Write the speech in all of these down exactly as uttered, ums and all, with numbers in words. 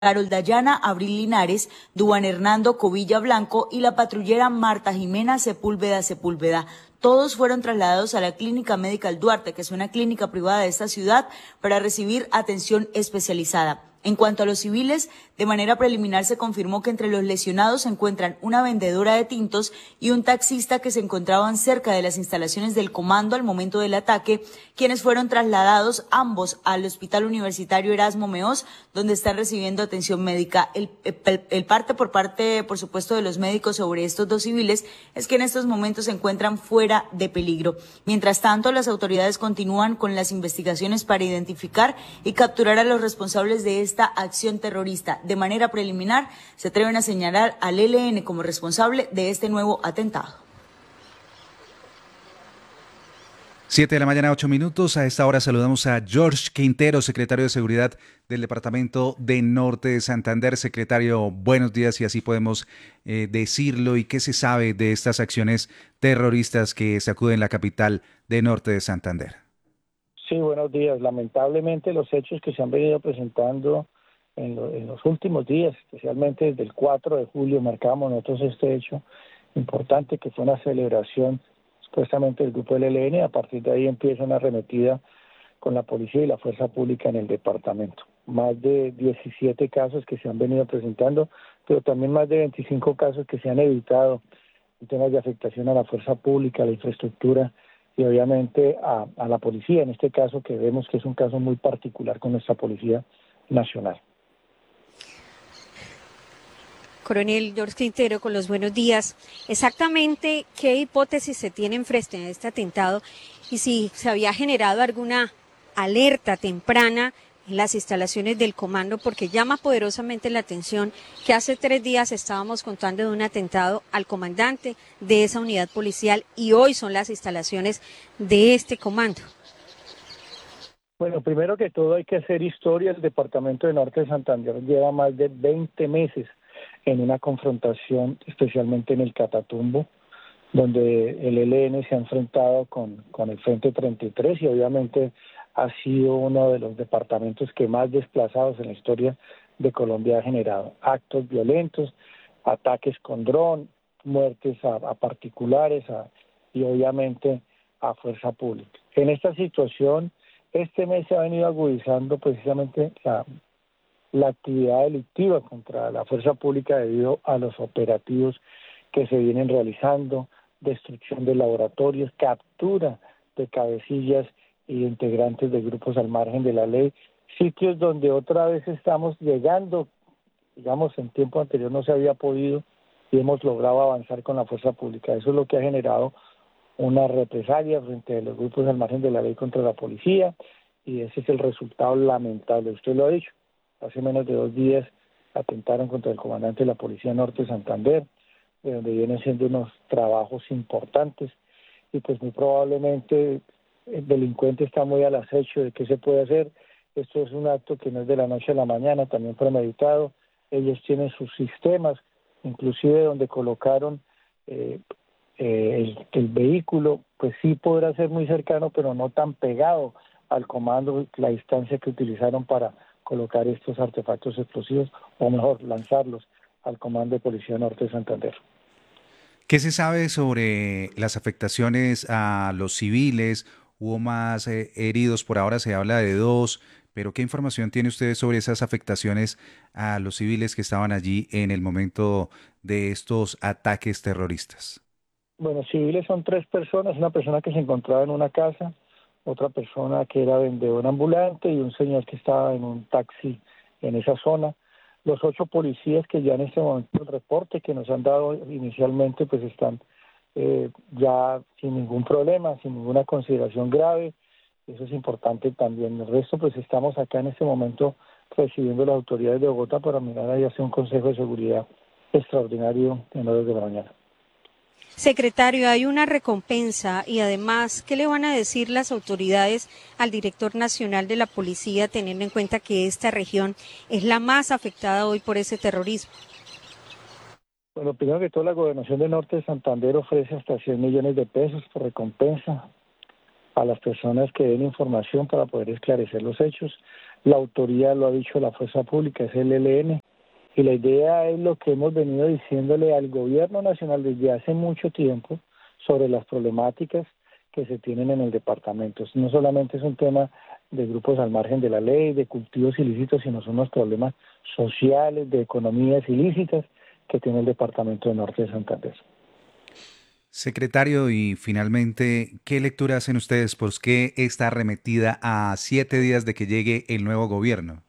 Carol Dayana Abril Linares, Duan Hernando Covilla Blanco y la patrullera Marta Jimena Sepúlveda Sepúlveda. Todos fueron trasladados a la Clínica Medical Duarte, que es una clínica privada de esta ciudad, para recibir atención especializada. En cuanto a los civiles, de manera preliminar se confirmó que entre los lesionados se encuentran una vendedora de tintos y un taxista que se encontraban cerca de las instalaciones del comando al momento del ataque, quienes fueron trasladados ambos al Hospital Universitario Erasmo Meós, donde están recibiendo atención médica. El, el, el parte por parte, por supuesto, de los médicos sobre estos dos civiles es que en estos momentos se encuentran fuera de peligro. Mientras tanto, las autoridades continúan con las investigaciones para identificar y capturar a los responsables de esta acción terrorista. De manera preliminar, se atreven a señalar al E L N como responsable de este nuevo atentado. Siete de la mañana, ocho minutos. A esta hora saludamos a George Quintero, secretario de Seguridad del Departamento de Norte de Santander. Secretario, buenos días, y así podemos eh, decirlo. ¿Y qué se sabe de estas acciones terroristas que sacuden la capital de Norte de Santander? Sí, buenos días. Lamentablemente los hechos que se han venido presentando en, lo, en los últimos días, especialmente desde el cuatro de julio, marcamos nosotros este hecho importante que fue una celebración supuestamente del grupo del E L N. A partir de ahí empieza una arremetida con la policía y la fuerza pública en el departamento. Más de diecisiete casos que se han venido presentando, pero también más de veinticinco casos que se han evitado en temas de afectación a la fuerza pública, a la infraestructura y obviamente a, a la policía, en este caso que vemos que es un caso muy particular con nuestra Policía Nacional. Coronel George Quintero, con los buenos días. Exactamente, ¿qué hipótesis se tienen frente a este atentado y si se había generado alguna alerta temprana en las instalaciones del comando? Porque llama poderosamente la atención que hace tres días estábamos contando de un atentado al comandante de esa unidad policial y hoy son las instalaciones de este comando. Bueno, primero que todo hay que hacer historia. El Departamento de Norte de Santander lleva más de veinte meses en una confrontación, especialmente en el Catatumbo, donde el E L N se ha enfrentado con, con el Frente treinta y tres y obviamente ha sido uno de los departamentos que más desplazados en la historia de Colombia ha generado. Actos violentos, ataques con dron, muertes a, a particulares a, y obviamente a fuerza pública. En esta situación, este mes se ha venido agudizando precisamente la, la actividad delictiva contra la fuerza pública debido a los operativos que se vienen realizando, destrucción de laboratorios, captura de cabecillas y de integrantes de grupos al margen de la ley, sitios donde otra vez estamos llegando, digamos, en tiempo anterior no se había podido y hemos logrado avanzar con la fuerza pública. Eso es lo que ha generado una represalia frente a los grupos al margen de la ley contra la policía y ese es el resultado lamentable. Usted lo ha dicho, hace menos de dos días atentaron contra el comandante de la Policía Norte de Santander, de donde vienen siendo unos trabajos importantes y pues muy probablemente el delincuente está muy al acecho de qué se puede hacer. Esto es un acto que no es de la noche a la mañana, también premeditado. Ellos tienen sus sistemas, inclusive donde colocaron eh, eh, el, el vehículo, pues sí podrá ser muy cercano, pero no tan pegado al comando, la distancia que utilizaron para colocar estos artefactos explosivos, o mejor, lanzarlos al Comando de Policía Norte de Santander. ¿Qué se sabe sobre las afectaciones a los civiles? ¿Hubo más eh, heridos? Por ahora se habla de dos, pero ¿qué información tiene usted sobre esas afectaciones a los civiles que estaban allí en el momento de estos ataques terroristas? Bueno, civiles son tres personas, una persona que se encontraba en una casa, otra persona que era vendedor ambulante y un señor que estaba en un taxi en esa zona. Los ocho policías que ya en este momento el reporte que nos han dado inicialmente pues están eh, ya sin ningún problema, sin ninguna consideración grave. Eso es importante también. El resto pues estamos acá en este momento recibiendo las autoridades de Bogotá para mirar ahí hacer un consejo de seguridad extraordinario en horas de la mañana. Secretario, hay una recompensa y además, ¿qué le van a decir las autoridades al director nacional de la policía teniendo en cuenta que esta región es la más afectada hoy por ese terrorismo? Bueno, primero que todo, la Gobernación de Norte de Santander ofrece hasta cien millones de pesos por recompensa a las personas que den información para poder esclarecer los hechos. La autoría lo ha dicho la fuerza pública, es el E L N. Y la idea es lo que hemos venido diciéndole al gobierno nacional desde hace mucho tiempo sobre las problemáticas que se tienen en el departamento. No solamente es un tema de grupos al margen de la ley, de cultivos ilícitos, sino son los problemas sociales, de economías ilícitas que tiene el departamento de Norte de Santander. Secretario, y finalmente, ¿qué lectura hacen ustedes? ¿Por qué está arremetida a siete días de que llegue el nuevo gobierno?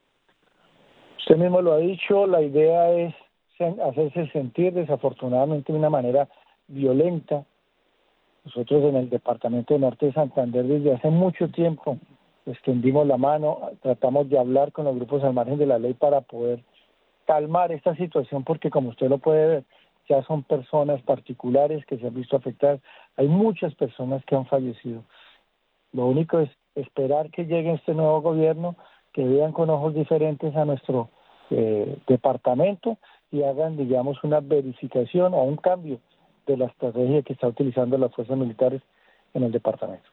Usted mismo lo ha dicho, la idea es hacerse sentir desafortunadamente de una manera violenta. Nosotros en el departamento de Norte de Santander desde hace mucho tiempo extendimos la mano, tratamos de hablar con los grupos al margen de la ley para poder calmar esta situación, porque como usted lo puede ver, ya son personas particulares que se han visto afectadas, hay muchas personas que han fallecido. Lo único es esperar que llegue este nuevo gobierno, que vean con ojos diferentes a nuestro eh, departamento y hagan, digamos, una verificación o un cambio de la estrategia que está utilizando las fuerzas militares en el departamento.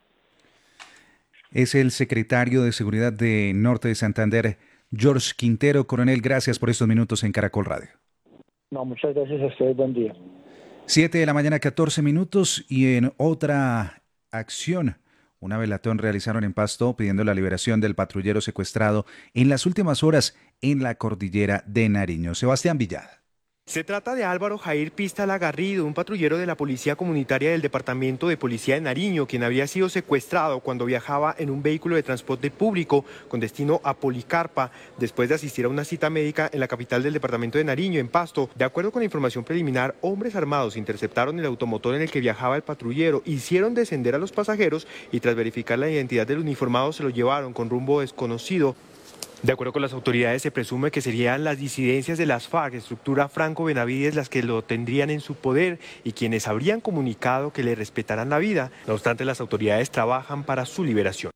Es el secretario de Seguridad de Norte de Santander, George Quintero. Coronel, gracias por estos minutos en Caracol Radio. No, muchas gracias a ustedes, buen día. Siete de la mañana, catorce minutos, y en otra acción, una velatón realizaron en Pasto pidiendo la liberación del patrullero secuestrado en las últimas horas en la cordillera de Nariño. Sebastián Villada. Se trata de Álvaro Jair Pista Garrido, un patrullero de la Policía Comunitaria del Departamento de Policía de Nariño, quien había sido secuestrado cuando viajaba en un vehículo de transporte público con destino a Policarpa, después de asistir a una cita médica en la capital del Departamento de Nariño, en Pasto. De acuerdo con la información preliminar, hombres armados interceptaron el automotor en el que viajaba el patrullero, hicieron descender a los pasajeros y tras verificar la identidad del uniformado se lo llevaron con rumbo desconocido. De acuerdo con las autoridades, se presume que serían las disidencias de las FARC, estructura Franco Benavides, las que lo tendrían en su poder y quienes habrían comunicado que le respetarán la vida. No obstante, las autoridades trabajan para su liberación.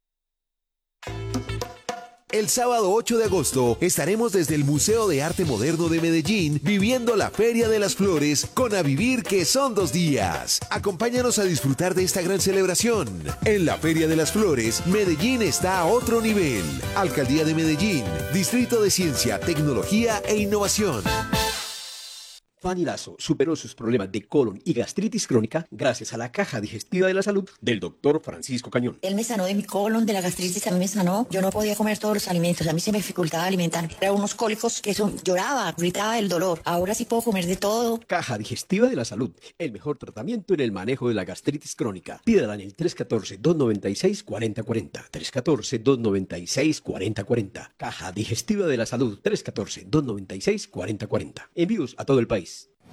El sábado ocho de agosto estaremos desde el Museo de Arte Moderno de Medellín viviendo la Feria de las Flores con A Vivir, que son dos días. Acompáñanos a disfrutar de esta gran celebración. En la Feria de las Flores, Medellín está a otro nivel. Alcaldía de Medellín, Distrito de Ciencia, Tecnología e Innovación. Fanny Lazo superó sus problemas de colon y gastritis crónica gracias a la Caja Digestiva de la Salud del doctor Francisco Cañón. Él me sanó de mi colon, de la gastritis, a mí me sanó. Yo no podía comer todos los alimentos, a mí se me dificultaba alimentar. Era unos cólicos que eso, lloraba, gritaba el dolor. Ahora sí puedo comer de todo. Caja Digestiva de la Salud, el mejor tratamiento en el manejo de la gastritis crónica. Pídala en el tres uno cuatro, dos nueve seis, cuatro cero cuatro cero. tres uno cuatro, dos nueve seis, cuatro cero cuatro cero. Caja Digestiva de la Salud, tres uno cuatro, dos nueve seis, cuatro cero cuatro cero. Envíos a todo el país.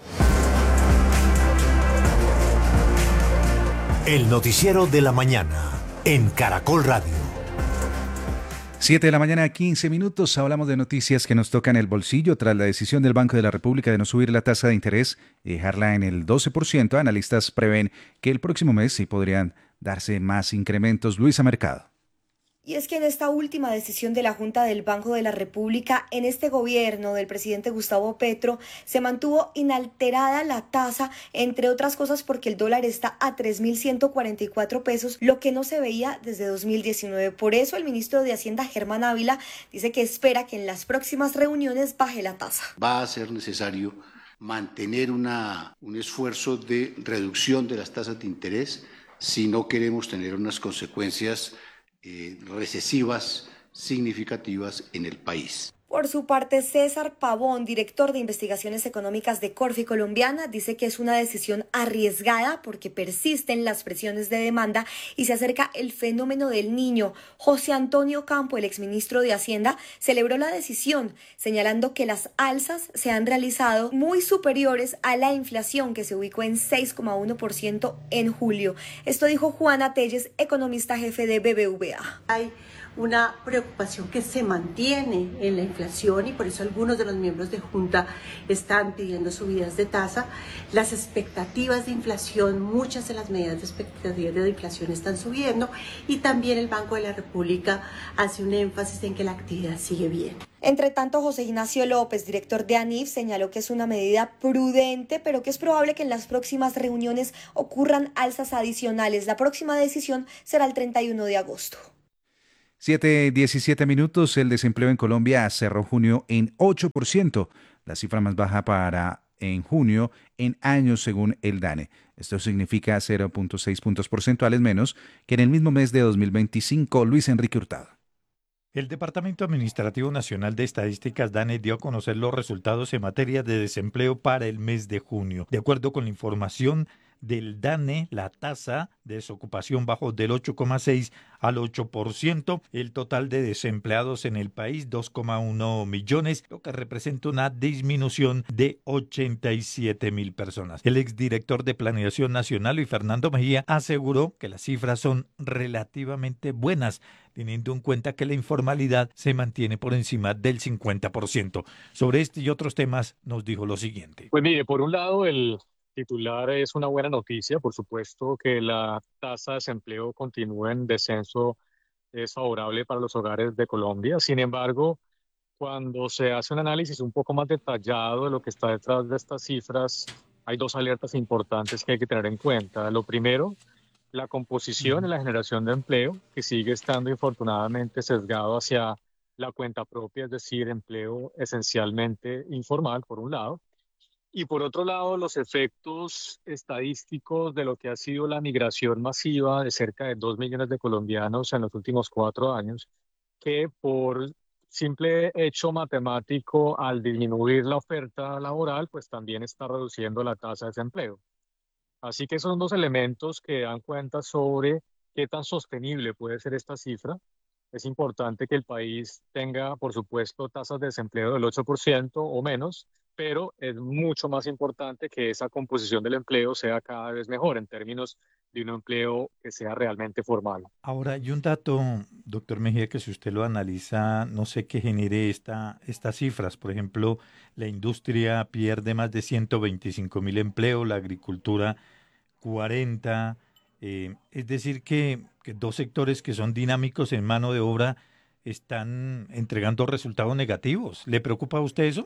El noticiero de la mañana en Caracol Radio. Siete de la mañana, quince minutos. Hablamos de noticias que nos tocan el bolsillo tras la decisión del Banco de la República de no subir la tasa de interés y dejarla en el doce por ciento. Analistas prevén que el próximo mes sí podrían darse más incrementos. Luisa Mercado. Y es que en esta última decisión de la Junta del Banco de la República, en este gobierno del presidente Gustavo Petro, se mantuvo inalterada la tasa, entre otras cosas porque el dólar está a tres mil ciento cuarenta y cuatro pesos, lo que no se veía desde dos mil diecinueve. Por eso el ministro de Hacienda, Germán Ávila, dice que espera que en las próximas reuniones baje la tasa. Va a ser necesario mantener una, un esfuerzo de reducción de las tasas de interés si no queremos tener unas consecuencias Eh, recesivas significativas en el país. Por su parte, César Pavón, director de investigaciones económicas de Corfi Colombiana, dice que es una decisión arriesgada porque persisten las presiones de demanda y se acerca el fenómeno del Niño. José Antonio Campo, el exministro de Hacienda, celebró la decisión, señalando que las alzas se han realizado muy superiores a la inflación, que se ubicó en seis coma uno por ciento en julio. Esto dijo Juana Telles, economista jefe de B B V A. Hay una preocupación que se mantiene en la inflación y por eso algunos de los miembros de Junta están pidiendo subidas de tasa. Las expectativas de inflación, muchas de las medidas de expectativas de inflación están subiendo y también el Banco de la República hace un énfasis en que la actividad sigue bien. Entre tanto, José Ignacio López, director de ANIF, señaló que es una medida prudente, pero que es probable que en las próximas reuniones ocurran alzas adicionales. La próxima decisión será el treinta y uno de agosto. siete diecisiete minutos, el desempleo en Colombia cerró junio en ocho por ciento, la cifra más baja para en junio en años según el DANE. Esto significa cero punto seis puntos porcentuales menos que en el mismo mes de dos mil veinticinco. Luis Enrique Hurtado. El Departamento Administrativo Nacional de Estadísticas DANE dio a conocer los resultados en materia de desempleo para el mes de junio. De acuerdo con la información del DANE, la tasa de desocupación bajó del ocho coma seis al ocho por ciento. El total de desempleados en el país, dos coma uno millones, lo que representa una disminución de ochenta y siete mil personas. El exdirector de Planeación Nacional, Luis Fernando Mejía, aseguró que las cifras son relativamente buenas, teniendo en cuenta que la informalidad se mantiene por encima del cincuenta por ciento. Sobre este y otros temas nos dijo lo siguiente. Pues mire, por un lado el titular es una buena noticia, por supuesto que la tasa de desempleo continúa en descenso, es favorable para los hogares de Colombia. Sin embargo, cuando se hace un análisis un poco más detallado de lo que está detrás de estas cifras, hay dos alertas importantes que hay que tener en cuenta. Lo primero, la composición y la generación de empleo, que sigue estando infortunadamente sesgado hacia la cuenta propia, es decir, empleo esencialmente informal, por un lado. Y por otro lado, los efectos estadísticos de lo que ha sido la migración masiva de cerca de dos millones de colombianos en los últimos cuatro años, que por simple hecho matemático, al disminuir la oferta laboral, pues también está reduciendo la tasa de desempleo. Así que son dos elementos que dan cuenta sobre qué tan sostenible puede ser esta cifra. Es importante que el país tenga, por supuesto, tasas de desempleo del ocho por ciento o menos, pero es mucho más importante que esa composición del empleo sea cada vez mejor en términos de un empleo que sea realmente formal. Ahora, hay un dato, doctor Mejía, que si usted lo analiza, no sé qué genere esta, estas cifras. Por ejemplo, la industria pierde más de ciento veinticinco mil empleos, la agricultura cuarenta, eh, es decir, que, que dos sectores que son dinámicos en mano de obra están entregando resultados negativos. ¿Le preocupa a usted eso?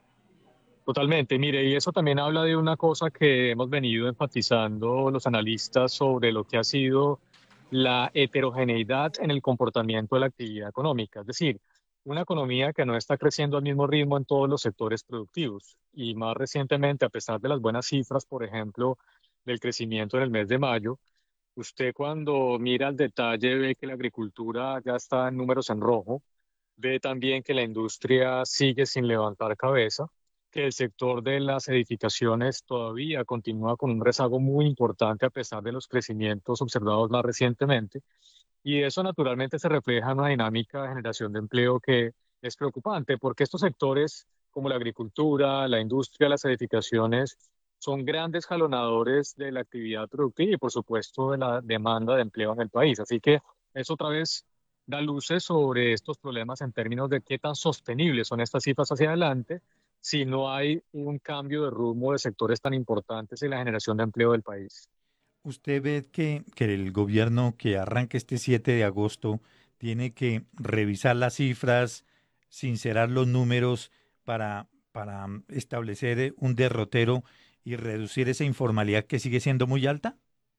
Totalmente, mire, y eso también habla de una cosa que hemos venido enfatizando los analistas sobre lo que ha sido la heterogeneidad en el comportamiento de la actividad económica, es decir, una economía que no está creciendo al mismo ritmo en todos los sectores productivos y más recientemente, a pesar de las buenas cifras, por ejemplo, del crecimiento en el mes de mayo, usted cuando mira al detalle ve que la agricultura ya está en números en rojo, ve también que la industria sigue sin levantar cabeza, que el sector de las edificaciones todavía continúa con un rezago muy importante a pesar de los crecimientos observados más recientemente. Y eso naturalmente se refleja en una dinámica de generación de empleo que es preocupante, porque estos sectores como la agricultura, la industria, las edificaciones, son grandes jalonadores de la actividad productiva y por supuesto de la demanda de empleo en el país. Así que eso otra vez da luces sobre estos problemas en términos de qué tan sostenibles son estas cifras hacia adelante si no hay un cambio de rumbo de sectores tan importantes en la generación de empleo del país. ¿Usted ve que, que el gobierno que arranca este siete de agosto tiene que revisar las cifras, sincerar los números para, para establecer un derrotero y reducir esa informalidad que sigue siendo muy alta?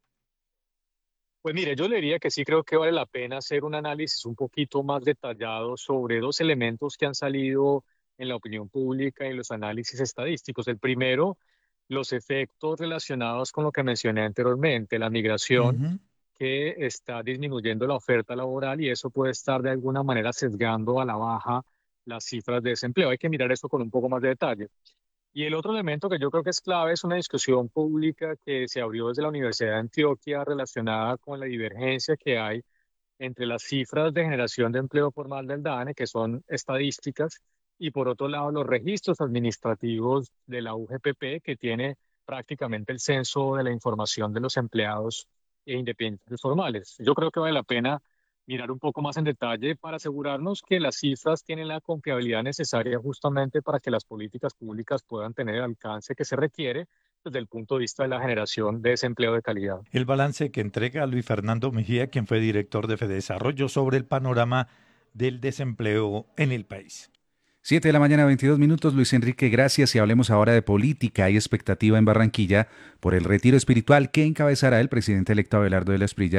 Pues mire, yo le diría que sí creo que vale la pena hacer un análisis un poquito más detallado sobre dos elementos que han salido en la opinión pública y en los análisis estadísticos. El primero, los efectos relacionados con lo que mencioné anteriormente, la migración, uh-huh. que está disminuyendo la oferta laboral y eso puede estar de alguna manera sesgando a la baja las cifras de desempleo. Hay que mirar eso con un poco más de detalle. Y el otro elemento que yo creo que es clave es una discusión pública que se abrió desde la Universidad de Antioquia relacionada con la divergencia que hay entre las cifras de generación de empleo formal del DANE, que son estadísticas, y por otro lado los registros administrativos de la U G P P, que tiene prácticamente el censo de la información de los empleados e independientes formales. Yo creo que vale la pena mirar un poco más en detalle para asegurarnos que las cifras tienen la confiabilidad necesaria justamente para que las políticas públicas puedan tener el alcance que se requiere desde el punto de vista de la generación de desempleo de calidad. El balance que entrega Luis Fernando Mejía, quien fue director de Fedesarrollo, sobre el panorama del desempleo en el país. siete de la mañana, veintidós minutos. Luis Enrique, gracias. Y hablemos ahora de política. Hay expectativa en Barranquilla por el retiro espiritual que encabezará el presidente electo Abelardo de la Esprilla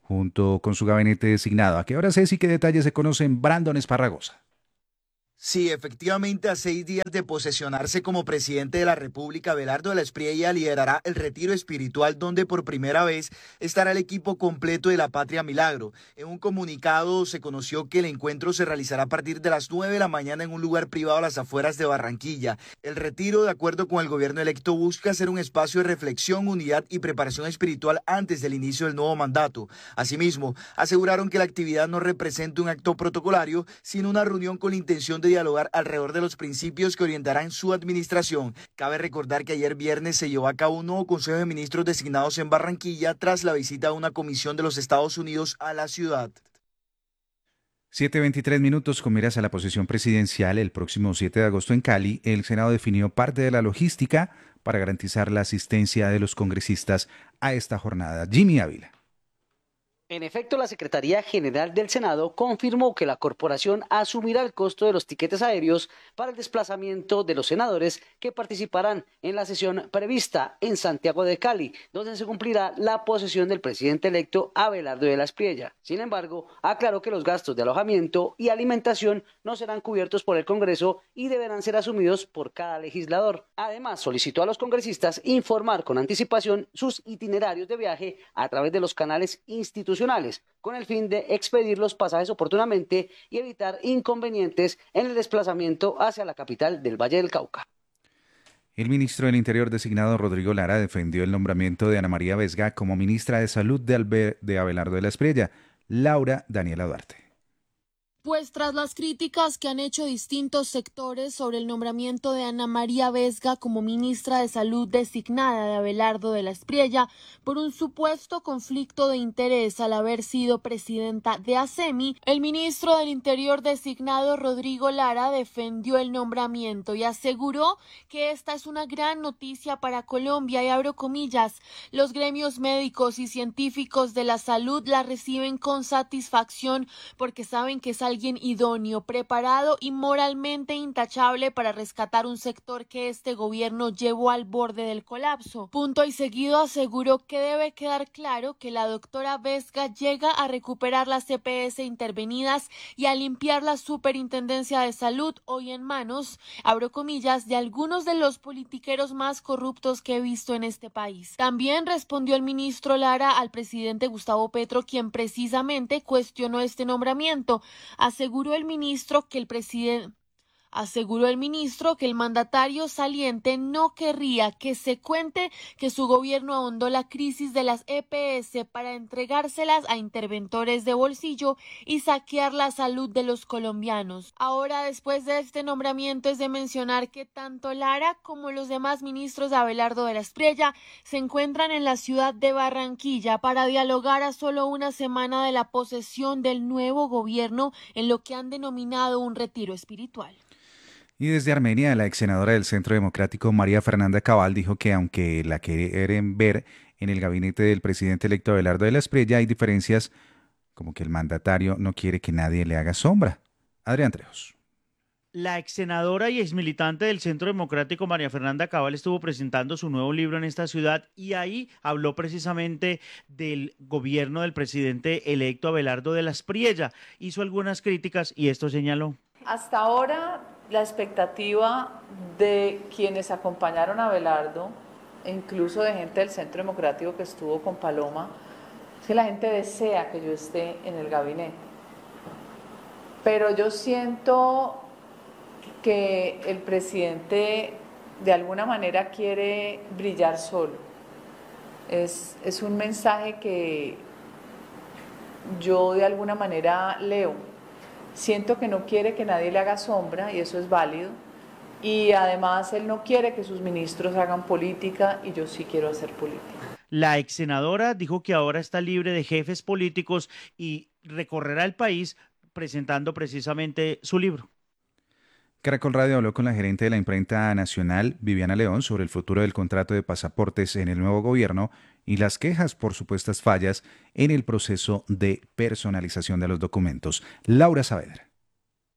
junto con su gabinete designado. ¿A qué hora es y qué detalles se conocen? Brandon Esparragosa. Sí, efectivamente, a seis días de posesionarse como presidente de la República, Abelardo de la Espriella liderará el retiro espiritual donde por primera vez estará el equipo completo de la Patria Milagro. En un comunicado se conoció que el encuentro se realizará a partir de las nueve de la mañana en un lugar privado a las afueras de Barranquilla. El retiro, de acuerdo con el gobierno electo, busca ser un espacio de reflexión, unidad y preparación espiritual antes del inicio del nuevo mandato. Asimismo, aseguraron que la actividad no representa un acto protocolario, sino una reunión con la intención de dialogar alrededor de los principios que orientarán su administración. Cabe recordar que ayer viernes se llevó a cabo un nuevo Consejo de Ministros designados en Barranquilla tras la visita de una comisión de los Estados Unidos a la ciudad. siete veintitrés minutos con miras a la posesión presidencial el próximo siete de agosto en Cali. El Senado definió parte de la logística para garantizar la asistencia de los congresistas a esta jornada. Jimmy Ávila. En efecto, la Secretaría General del Senado confirmó que la corporación asumirá el costo de los tiquetes aéreos para el desplazamiento de los senadores que participarán en la sesión prevista en Santiago de Cali, donde se cumplirá la posesión del presidente electo Abelardo de la Espriella. Sin embargo, aclaró que los gastos de alojamiento y alimentación no serán cubiertos por el Congreso y deberán ser asumidos por cada legislador. Además, solicitó a los congresistas informar con anticipación sus itinerarios de viaje a través de los canales institucionales, con el fin de expedir los pasajes oportunamente y evitar inconvenientes en el desplazamiento hacia la capital del Valle del Cauca. El ministro del Interior designado Rodrigo Lara defendió el nombramiento de Ana María Vesga como ministra de Salud de, Albe- de Abelardo de la Espriella. Laura Daniela Duarte. Pues tras las críticas que han hecho distintos sectores sobre el nombramiento de Ana María Vesga como ministra de Salud designada de Abelardo de la Espriella por un supuesto conflicto de interés al haber sido presidenta de ASEMI, el ministro del Interior designado Rodrigo Lara defendió el nombramiento y aseguró que esta es una gran noticia para Colombia y abro comillas, los gremios médicos y científicos de la salud la reciben con satisfacción porque saben que es alguien idóneo, preparado y moralmente intachable para rescatar un sector que este gobierno llevó al borde del colapso. Punto y seguido aseguró que debe quedar claro que la doctora Vesga llega a recuperar las C P S intervenidas y a limpiar la Superintendencia de Salud hoy en manos, abro comillas, de algunos de los politiqueros más corruptos que he visto en este país. También respondió el ministro Lara al presidente Gustavo Petro, quien precisamente cuestionó este nombramiento. Aseguró el ministro que el presidente Aseguró el ministro que el mandatario saliente no querría que se cuente que su gobierno ahondó la crisis de las E P S para entregárselas a interventores de bolsillo y saquear la salud de los colombianos. Ahora, después de este nombramiento, es de mencionar que tanto Lara como los demás ministros de Abelardo de la Espriella se encuentran en la ciudad de Barranquilla para dialogar a solo una semana de la posesión del nuevo gobierno en lo que han denominado un retiro espiritual. Y desde Armenia, la ex senadora del Centro Democrático, María Fernanda Cabal, dijo que aunque la quieren ver en el gabinete del presidente electo Abelardo de la Espriella, hay diferencias como que el mandatario no quiere que nadie le haga sombra. Adrián Trejos. La ex senadora y ex militante del Centro Democrático, María Fernanda Cabal, estuvo presentando su nuevo libro en esta ciudad y ahí habló precisamente del gobierno del presidente electo Abelardo de la Espriella. Hizo algunas críticas y esto señaló. Hasta ahora, la expectativa de quienes acompañaron a Abelardo, e incluso de gente del Centro Democrático que estuvo con Paloma, es que la gente desea que yo esté en el gabinete. Pero yo siento que el presidente de alguna manera quiere brillar solo. Es, es un mensaje que yo de alguna manera leo. Siento que no quiere que nadie le haga sombra y eso es válido. Y además él no quiere que sus ministros hagan política y yo sí quiero hacer política. La ex senadora dijo que ahora está libre de jefes políticos y recorrerá el país presentando precisamente su libro. Caracol Radio habló con la gerente de la imprenta nacional, Viviana León, sobre el futuro del contrato de pasaportes en el nuevo gobierno y las quejas por supuestas fallas en el proceso de personalización de los documentos. Laura Saavedra.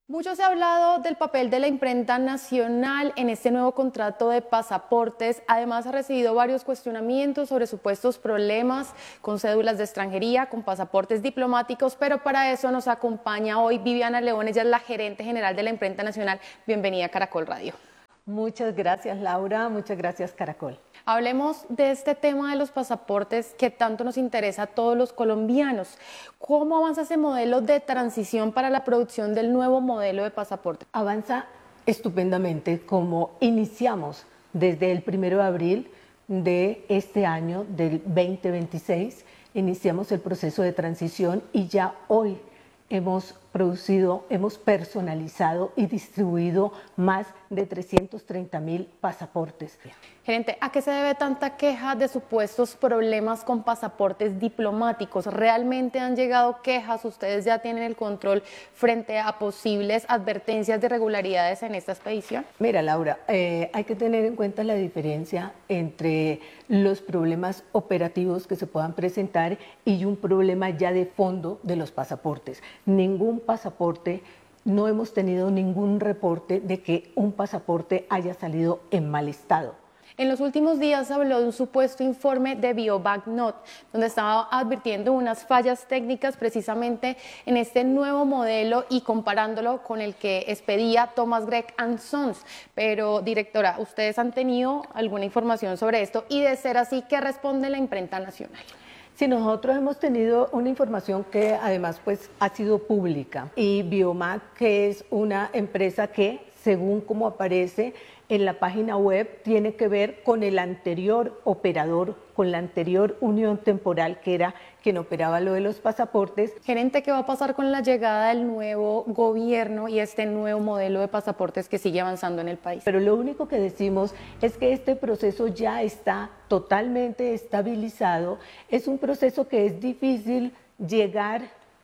Mucho se ha hablado del papel de la imprenta nacional en este nuevo contrato de pasaportes. Además, ha recibido varios cuestionamientos sobre supuestos problemas con cédulas de extranjería, con pasaportes diplomáticos, pero para eso nos acompaña hoy Viviana León, ella es la gerente general de la imprenta nacional. Bienvenida a Caracol Radio. Muchas gracias, Laura. Muchas gracias, Caracol. Hablemos de este tema de los pasaportes que tanto nos interesa a todos los colombianos. ¿Cómo avanza ese modelo de transición para la producción del nuevo modelo de pasaporte? Avanza estupendamente, como iniciamos desde el primero de abril de este año, del veinte veintiséis, iniciamos el proceso de transición y ya hoy hemos producido, hemos personalizado y distribuido más de trescientos treinta mil pasaportes. Gerente, ¿a qué se debe tanta queja de supuestos problemas con pasaportes diplomáticos? ¿Realmente han llegado quejas? ¿Ustedes ya tienen el control frente a posibles advertencias de irregularidades en esta expedición? Mira, Laura, eh, hay que tener en cuenta la diferencia entre los problemas operativos que se puedan presentar y un problema ya de fondo de los pasaportes. Ningún pasaporte, no hemos tenido ningún reporte de que un pasaporte haya salido en mal estado. En los últimos días se habló de un supuesto informe de BioBankNot, donde estaba advirtiendo unas fallas técnicas precisamente en este nuevo modelo y comparándolo con el que expedía Thomas Gregg and Sons. Pero, directora, ¿ustedes han tenido alguna información sobre esto? Y de ser así, ¿qué responde la imprenta nacional? Sí, nosotros hemos tenido una información que además pues ha sido pública, y Biomac, que es una empresa que, según como aparece en la página web, tiene que ver con el anterior operador, con la anterior unión temporal que era quien operaba lo de los pasaportes. Gerente, ¿qué va a pasar con la llegada del nuevo gobierno y este nuevo modelo de pasaportes que sigue avanzando en el país? Pero lo único que decimos es que este proceso ya está totalmente estabilizado. Es un proceso que es difícil llegar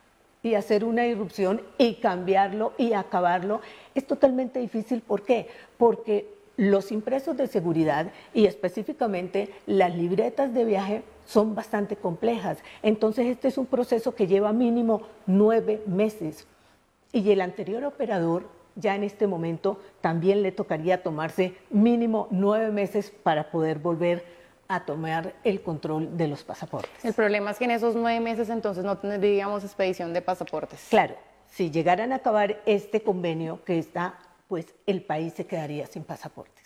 y hacer una irrupción y cambiarlo y acabarlo. Es totalmente difícil. ¿Por qué? Porque los impresos de seguridad y específicamente las libretas de viaje son bastante complejas. Entonces este es un proceso que lleva mínimo nueve meses. Y el anterior operador ya en este momento también le tocaría tomarse mínimo nueve meses para poder volver a tomar el control de los pasaportes. El problema es que en esos nueve meses entonces no tendríamos expedición de pasaportes. Claro, si llegaran a acabar este convenio que está, pues el país se quedaría sin pasaportes.